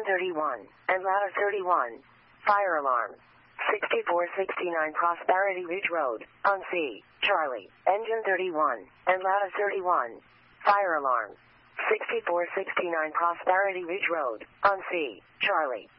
31, and ladder 31. Fire alarm. 6469 Prosperity Ridge Road, on C. Charlie. Engine 31, and ladder 31. Fire alarm. 6469 Prosperity Ridge Road, on C. Charlie.